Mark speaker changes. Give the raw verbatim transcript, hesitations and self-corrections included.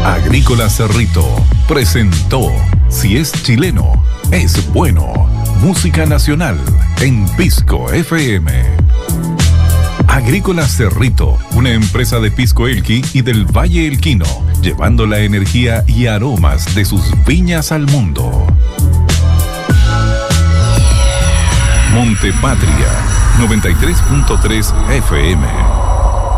Speaker 1: Agrícola Cerrito presentó Si es chileno, es bueno. Música nacional en Pisco F M. Agrícola Cerrito, una empresa de Pisco Elqui y del Valle Elquino, llevando la energía y aromas de sus viñas al mundo. Montepatria, noventa y tres punto tres F M.